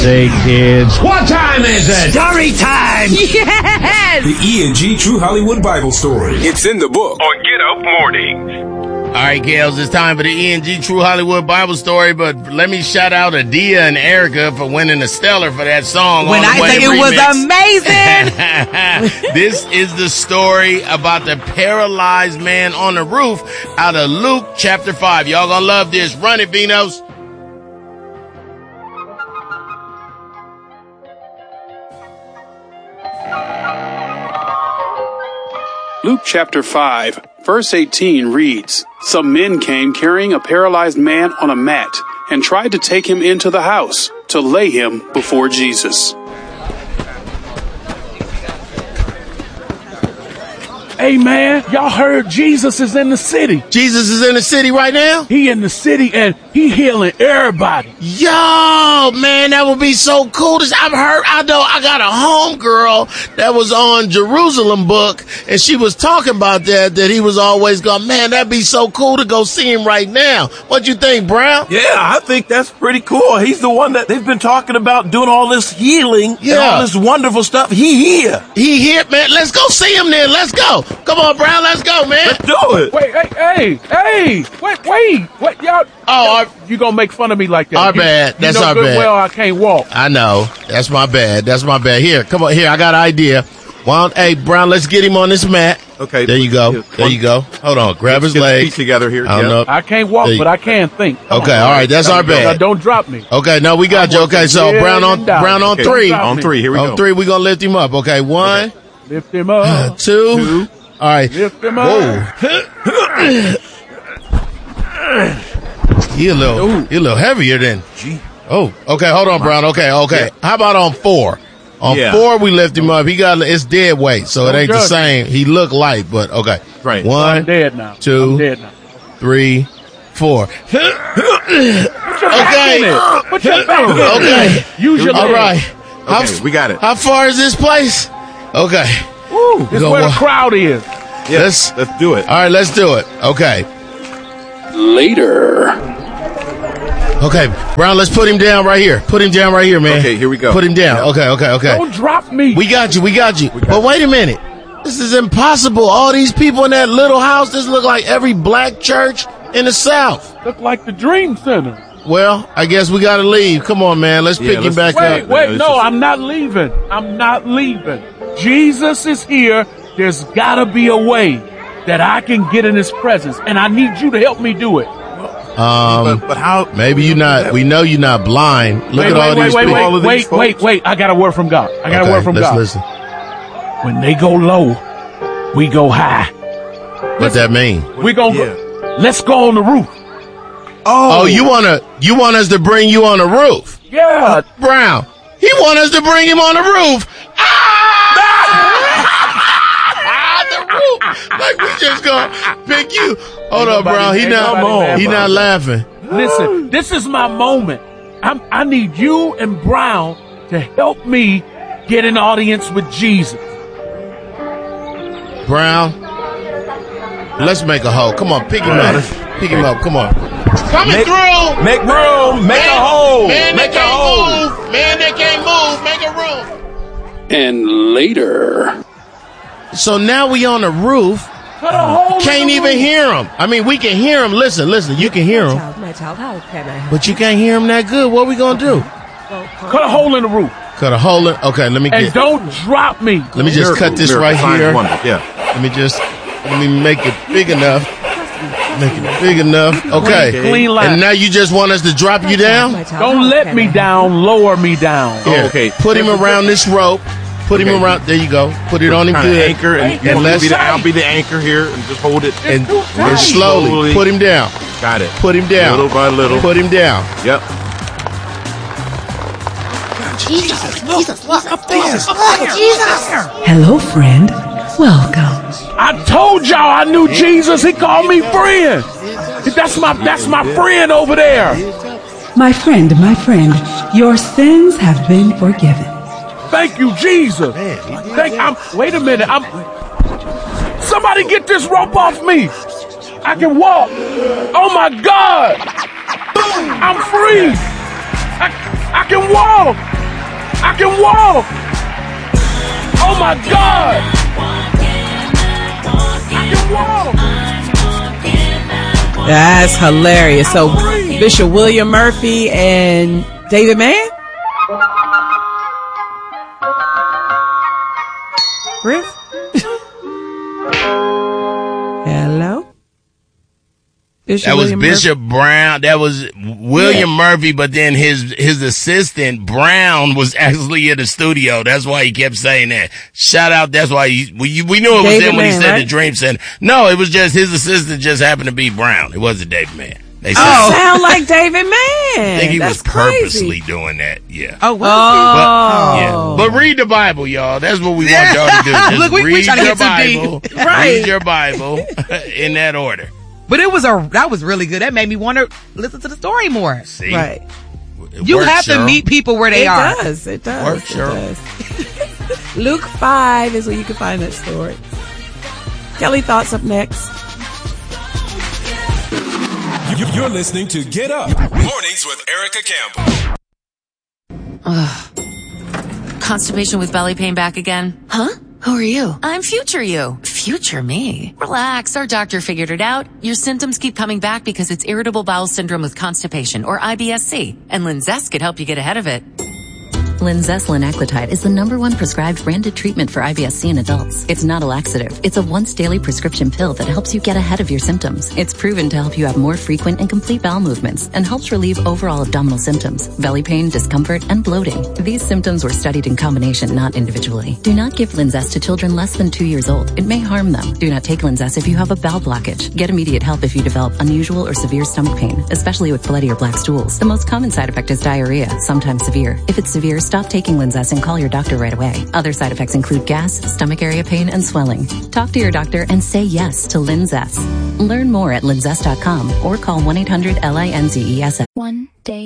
Hey kids, what time is it? Story time! Yes! The E&G True Hollywood Bible Story. It's in the book on Get Up Mornings. All right, Gales, it's time for the E&G True Hollywood Bible Story, but let me shout out Adia and Erica for winning a stellar for that song. When I say it was amazing. This is the story about the paralyzed man on the roof out of Luke chapter 5. Y'all gonna love this. Run it, Vinos. Luke chapter 5, verse 18 reads, "Some men came carrying a paralyzed man on a mat and tried to take him into the house to lay him before Jesus." Hey man, y'all heard Jesus is in the city. Jesus is in the city right now? He in the city and he healing everybody. Yo, man, that would be so cool. I got a homegirl that was on Jerusalem book, and she was talking about that he was always going, man, that'd be so cool to go see him right now. What you think, Brown? Yeah, I think that's pretty cool. He's the one that they've been talking about doing all this healing and all this wonderful stuff. He here, man. Let's go see him then. Let's go. Come on, Brown. Let's go, man. Let's do it. Wait, hey. Wait, y'all. You gonna make fun of me like that? Our bad. That's our bad. Well, I can't walk. I know. That's my bad. Here, come on. Here, I got an idea. Hey, Brown, let's get him on this mat. Okay. There you go. Hold on. Grab his legs. Together here. I don't know. I can't walk, but I can think. Okay, all right. That's our bad. Don't drop me. Okay, no, we got you. Okay, so Brown on three. On three. Here we go. On three, we're gonna lift him up. Okay, one. Okay. Lift him up. Two. All right. Lift him up. Whoa. He a little heavier than. Oh, okay. Hold on, Brown. Okay. Yeah. How about on 4? On 4, we lift him up. It's dead weight, so it ain't the same. He look light, but okay. Right. 1, I'm dead now. 2, 3, 4. Okay. Put your back in it. Okay. Use your leg. All right. Okay, we got it. How far is this place? Okay. Ooh, this is where the crowd is. Yes. Let's do it. All right, let's do it. Okay. Later. Okay, Brown, let's put him down right here. Put him down right here, man. Okay, here we go. Put him down. Okay. Don't drop me. We got you. But wait a minute. This is impossible. All these people in that little house, this look like every black church in the South. Look like the Dream Center. Well, I guess we got to leave. Come on, man. Let's pick him back up. Wait. No, I'm not leaving. Jesus is here. There's got to be a way that I can get in his presence, and I need you to help me do it. But how? Maybe you're not. We know you're not blind. Look at all these people. Wait. I got a word from God. God. Let's listen. When they go low, we go high. What that mean? Let's go on the roof. Oh, you want us to bring you on the roof? Yeah. Brown, he want us to bring him on the roof. The roof. Like we just gonna pick you. Hold up, Brown. He not laughing. Listen, this is my moment. I need you and Brown to help me get an audience with Jesus. Brown, let's make a hole. Come on, pick him up. Come on. Coming through. Make room. Make a hole. Man, they can't move. Make a room. And later. So now we on the roof. Can't even hear him. I mean, we can hear him. Listen. You can hear him. But you can't hear him that good. What are we going to do? Cut a hole in the roof. Okay, let me get. And don't drop me. Let me just cut this right here. Yeah. Let me make it big enough. Okay. Clean line. And now you just want us to drop you down? Don't let me down. Lower me down. Here, okay. Put him around this rope. Put him around. There you go. Put it on him good. Anchor, and I'll be the anchor here and just hold it. And slowly put him down. Got it. Put him down. Little by little. Put him down. Yep. Jesus, look up there. Jesus. Hello, friend. Welcome. I told y'all I knew Jesus. He called me friend. That's my friend over there. My friend, your sins have been forgiven. Thank you, Jesus. Wait a minute. Somebody get this rope off me. I can walk. Oh my God. I'm free. I can walk. I can walk. Oh my God. I can walk. That's hilarious. So Bishop William Murphy and David Mann? Griff? Hello? That was Bishop Brown. That was William Murphy, but then his assistant Brown was actually in the studio. That's why he kept saying that. Shout out. That's why we knew it was him when he said the Dream Center. No, it was just his assistant just happened to be Brown. It wasn't David Mann. They said, sound like David Mann. I think he was purposely crazy. doing that. Yeah. Oh, wow. But read the Bible, y'all. That's what we want y'all to do. Just Look, we read trying to your get Bible. deep. Right. Read your Bible in that order. But that was really good. That made me want to listen to the story more. See? Right. You have to meet people where they are. It does. Work, Cheryl. Does. Luke 5 is where you can find that story. Kelly, thoughts up next. You're listening to Get Up. Mornings with Erica Campbell. Constipation with belly pain back again? Huh? Who are you? I'm future you. Future me? Relax, our doctor figured it out. Your symptoms keep coming back because it's irritable bowel syndrome with constipation, or IBS-C, and Linzess could help you get ahead of it. Linzess linaclotide is the #1 prescribed branded treatment for IBS-C in adults. It's not a laxative. It's a once-daily prescription pill that helps you get ahead of your symptoms. It's proven to help you have more frequent and complete bowel movements and helps relieve overall abdominal symptoms, belly pain, discomfort, and bloating. These symptoms were studied in combination, not individually. Do not give Linzess to children less than 2 years old. It may harm them. Do not take Linzess if you have a bowel blockage. Get immediate help if you develop unusual or severe stomach pain, especially with bloody or black stools. The most common side effect is diarrhea, sometimes severe. If it's severe, stop taking Linzess and call your doctor right away. Other side effects include gas, stomach area pain, and swelling. Talk to your doctor and say yes to Linzess. Learn more at linzess.com or call 1-800-LINZESS.